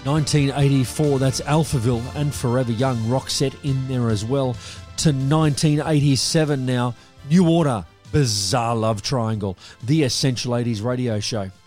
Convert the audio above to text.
1984, that's Alphaville and Forever Young, Roxette in there as well. To 1987 now, New Order, Bizarre Love Triangle, the Essential 80s radio show.